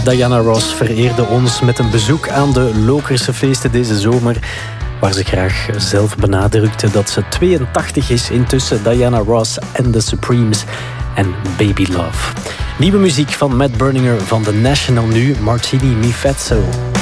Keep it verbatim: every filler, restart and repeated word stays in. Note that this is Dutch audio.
Diana Ross vereerde ons met een bezoek aan de Lokerse feesten deze zomer, waar ze graag zelf benadrukte dat ze tweeëntachtig is intussen. Diana Ross en The Supremes en Baby Love. Nieuwe muziek van Matt Berninger van The National nu, Martini Mi Fatso.